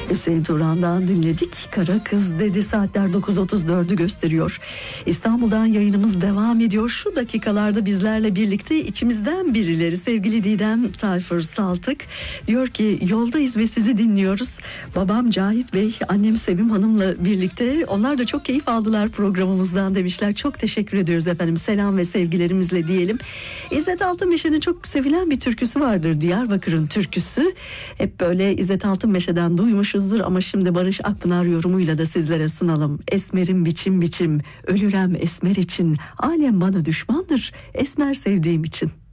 Hüseyin Turan'dan dinledik. Kara Kız dedi. Saatler 9.34'ü gösteriyor. İstanbul'dan yayınımız devam ediyor. Şu dakikalarda bizlerle birlikte içimizden birileri, sevgili Didem Tayfur Saltık diyor ki yoldayız ve sizi dinliyoruz. Babam Cahit Bey, annem Sevim Hanım'la birlikte, onlar da çok keyif aldılar programımızdan demişler. Çok teşekkür ediyoruz efendim. Selam ve sevgilerimizle diyelim. İzzet Altınmeşe'nin çok sevilen bir türküsü vardır. Diyarbakır'ın türküsü. Hep böyle İzzet Altınmeşe'den duymuşuzdur ama şimdi Barış Akpınar yorumuyla da sizlere sunalım. Esmerim biçim biçim, ölürem esmer için, alem bana düşmandır, esmer sevdiğim için.